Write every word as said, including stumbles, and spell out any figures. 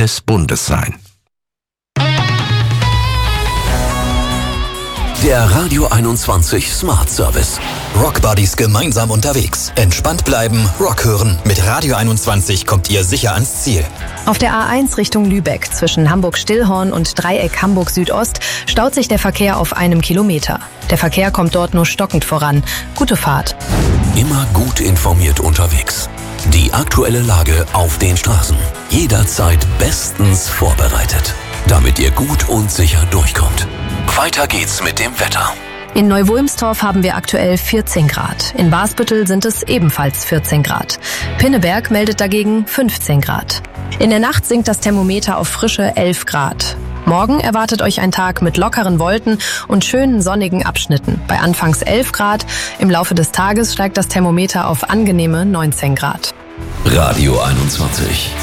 des Bundes sein. Der Radio einundzwanzig Smart Service. Rockbuddies gemeinsam unterwegs. Entspannt bleiben, Rock hören. Mit Radio einundzwanzig kommt ihr sicher ans Ziel. Auf der A eins Richtung Lübeck zwischen Hamburg-Stillhorn und Dreieck Hamburg-Südost staut sich der Verkehr auf einem Kilometer. Der Verkehr kommt dort nur stockend voran. Gute Fahrt. Immer gut informiert unterwegs. Die aktuelle Lage auf den Straßen. Jederzeit bestens vorbereitet, damit ihr gut und sicher durchkommt. Weiter geht's mit dem Wetter. In Neu-Wulmstorf haben wir aktuell vierzehn Grad. In Basbüttel sind es ebenfalls vierzehn Grad. Pinneberg meldet dagegen fünfzehn Grad. In der Nacht sinkt das Thermometer auf frische elf Grad. Morgen erwartet euch ein Tag mit lockeren Wolken und schönen sonnigen Abschnitten. Bei anfangs elf Grad, im Laufe des Tages steigt das Thermometer auf angenehme neunzehn Grad. Radio einundzwanzig.